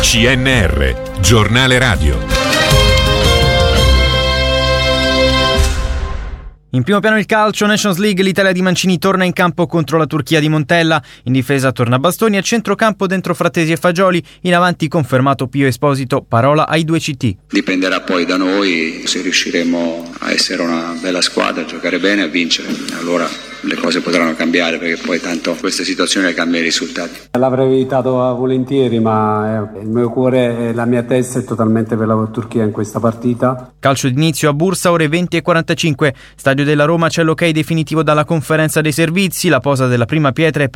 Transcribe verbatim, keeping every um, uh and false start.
C N R, giornale radio. In primo piano il calcio, Nations League, l'Italia di Mancini torna in campo contro la Turchia di Montella. In difesa torna Bastoni, a centrocampo dentro Frattesi e Fagioli, in avanti confermato Pio Esposito, parola ai due C T. Dipenderà poi da noi se riusciremo a essere una bella squadra, a giocare bene, a vincere. Allora le cose potranno cambiare, perché poi tanto queste situazioni le cambia i risultati. L'avrei evitato volentieri, ma il mio cuore e la mia testa è totalmente per la Turchia in questa partita. Calcio d'inizio a Bursa, ore venti e quarantacinque. Stadio della Roma, c'è l'ok definitivo dalla conferenza dei servizi. La posa della prima pietra è